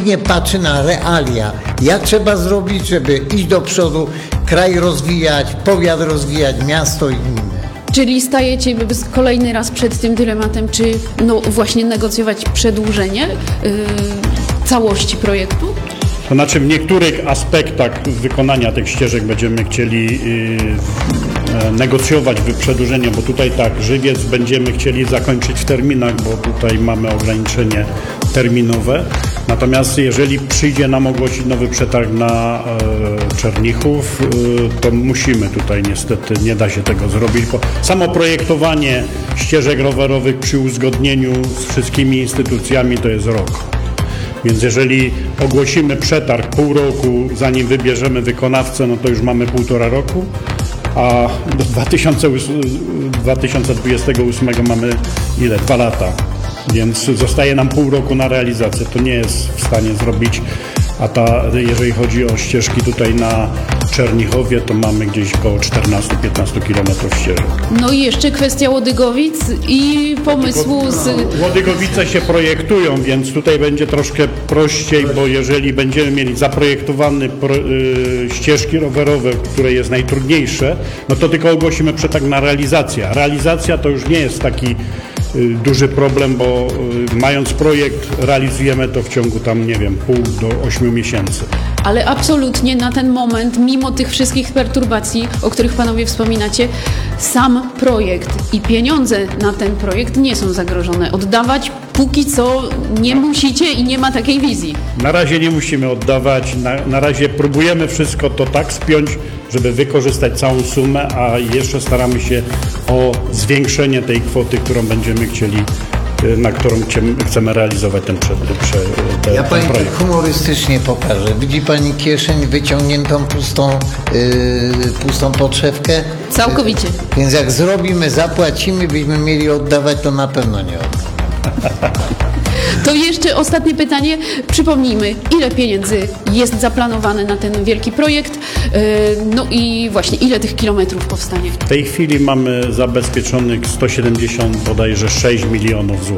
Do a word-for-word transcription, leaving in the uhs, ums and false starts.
nikt nie patrzy na realia. Jak trzeba zrobić, żeby iść do przodu, kraj rozwijać, powiat rozwijać, miasto i gminę. Czyli stajecie kolejny raz przed tym dylematem, czy no właśnie negocjować przedłużenie yy, całości projektu? To znaczy w niektórych aspektach wykonania tych ścieżek będziemy chcieli yy, negocjować przedłużenie, bo tutaj tak, Żywiec będziemy chcieli zakończyć w terminach, bo tutaj mamy ograniczenie terminowe. Natomiast jeżeli przyjdzie nam ogłosić nowy przetarg na e, Czernichów, e, to musimy tutaj niestety, nie da się tego zrobić, bo samo projektowanie ścieżek rowerowych przy uzgodnieniu z wszystkimi instytucjami to jest rok. Więc jeżeli ogłosimy przetarg pół roku, zanim wybierzemy wykonawcę, no to już mamy półtora roku, a do dwa tysiące dwudziestego ósmego mamy ile? Dwa lata. Więc zostaje nam pół roku na realizację. To nie jest w stanie zrobić, a ta, jeżeli chodzi o ścieżki tutaj na Czernichowie, to mamy gdzieś około czternaście do piętnastu kilometrów ścieżek. No i jeszcze kwestia Łodygowic i pomysłu z... Łodygowice się projektują, więc tutaj będzie troszkę prościej, bo jeżeli będziemy mieli zaprojektowane pro, y, ścieżki rowerowe, które jest najtrudniejsze, no to tylko ogłosimy przetarg na realizację. Realizacja to już nie jest taki duży problem, bo mając projekt realizujemy to w ciągu tam, nie wiem, pół do ośmiu miesięcy. Ale absolutnie na ten moment, mimo tych wszystkich perturbacji, o których panowie wspominacie, sam projekt i pieniądze na ten projekt nie są zagrożone. Oddawać póki co nie musicie i nie ma takiej wizji. Na razie nie musimy oddawać, na, na razie próbujemy wszystko to tak spiąć, żeby wykorzystać całą sumę, a jeszcze staramy się o zwiększenie tej kwoty, którą będziemy chcieli, na którą chcemy realizować ten, prze, prze, te, Ja ten pani projekt. tak humorystycznie pokażę. Widzi pani kieszeń wyciągniętą pustą, yy, pustą podszewkę? Całkowicie. Więc jak zrobimy, zapłacimy, byśmy mieli oddawać, to na pewno nie oddamy. To jeszcze ostatnie pytanie. Przypomnijmy, ile pieniędzy jest zaplanowane na ten wielki projekt, no i właśnie ile tych kilometrów powstanie? W tej chwili mamy zabezpieczonych sto siedemdziesiąt bodajże sześć milionów złotych.